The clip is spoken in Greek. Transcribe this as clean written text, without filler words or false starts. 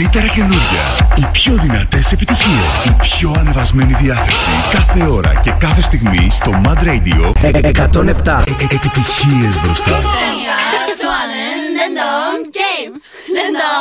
καλύτερα καινούργια, οι πιο δυνατές επιτυχίες, η πιο ανεβασμένη διάθεση. Κάθε ώρα και κάθε στιγμή στο Mad Radio 107 επιτυχίες μπροστά. 좋아하는 랜덤 게임 랜덤